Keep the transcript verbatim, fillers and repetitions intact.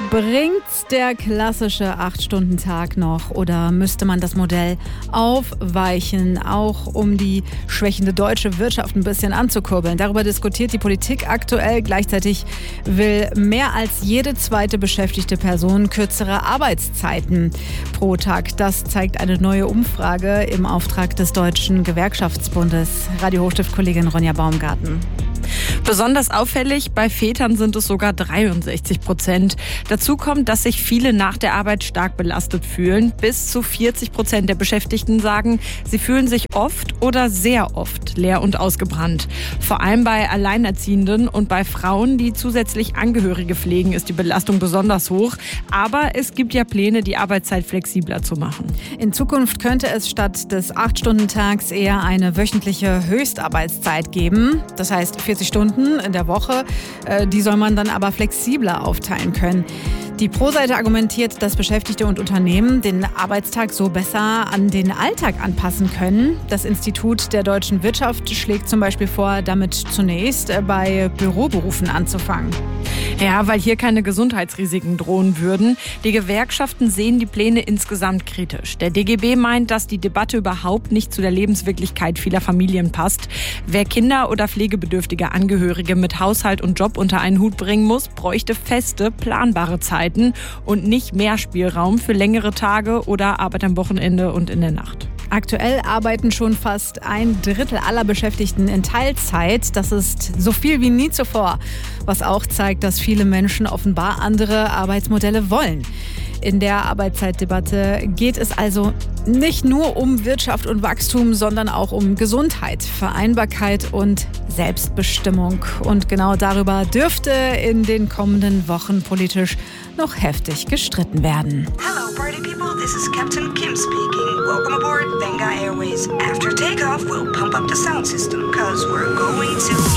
Bringt der klassische acht-Stunden-Tag noch oder müsste man das Modell aufweichen, auch um die schwächende deutsche Wirtschaft ein bisschen anzukurbeln? Darüber diskutiert die Politik aktuell. Gleichzeitig will mehr als jede zweite beschäftigte Person kürzere Arbeitszeiten pro Tag. Das zeigt eine neue Umfrage im Auftrag des Deutschen Gewerkschaftsbundes. Radio Hochstift-Kollegin Ronja Baumgarten. Besonders auffällig, bei Vätern sind es sogar dreiundsechzig Prozent. Dazu kommt, dass sich viele nach der Arbeit stark belastet fühlen. Bis zu vierzig Prozent der Beschäftigten sagen, sie fühlen sich oft oder sehr oft leer und ausgebrannt. Vor allem bei Alleinerziehenden und bei Frauen, die zusätzlich Angehörige pflegen, ist die Belastung besonders hoch. Aber es gibt ja Pläne, die Arbeitszeit flexibler zu machen. In Zukunft könnte es statt des acht-Stunden-Tags eher eine wöchentliche Höchstarbeitszeit geben. Das heißt vierzig Stunden in der Woche. Die soll man dann aber flexibler aufteilen können. Die Pro-Seite argumentiert, dass Beschäftigte und Unternehmen den Arbeitstag so besser an den Alltag anpassen können. Das Institut der deutschen Wirtschaft schlägt zum Beispiel vor, damit zunächst bei Büroberufen anzufangen. Ja, weil hier keine Gesundheitsrisiken drohen würden. Die Gewerkschaften sehen die Pläne insgesamt kritisch. Der D G B meint, dass die Debatte überhaupt nicht zu der Lebenswirklichkeit vieler Familien passt. Wer Kinder oder pflegebedürftige Angehörige mit Haushalt und Job unter einen Hut bringen muss, bräuchte feste, planbare Zeiten und nicht mehr Spielraum für längere Tage oder Arbeit am Wochenende und in der Nacht. Aktuell arbeiten schon fast ein Drittel aller Beschäftigten in Teilzeit. Das ist so viel wie nie zuvor, was auch zeigt, dass viele Menschen offenbar andere Arbeitsmodelle wollen. In der Arbeitszeitdebatte geht es also nicht nur um Wirtschaft und Wachstum, sondern auch um Gesundheit, Vereinbarkeit und Selbstbestimmung. Und genau darüber dürfte in den kommenden Wochen politisch noch heftig gestritten werden. Hello party people, this is Captain Kim speaking. Welcome aboard Benga Airways. After takeoff, we'll pump up the sound system, cause we're going to